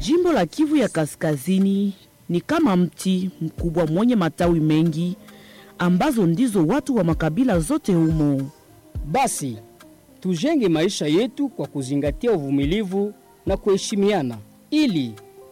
Jimbo la Kivu ya Kaskazini ni kama mti mkubwa mwenye matawi mengi ambazo ndizo watu wa makabila zote humo. Basi, tujenge maisha yetu kwa kuzingatia uvumilivu na kuheshimiana ili